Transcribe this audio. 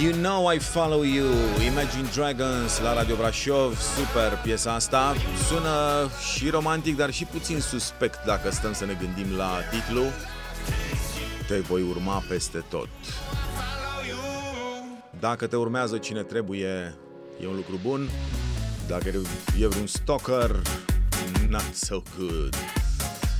You Know I Follow You, Imagine Dragons la Radio Brașov. Super piesa asta. Sună și romantic, dar și puțin suspect dacă stăm să ne gândim la titlu. Te voi urma peste tot. Dacă te urmează cine trebuie, e un lucru bun. Dacă e vreun stalker, not so good.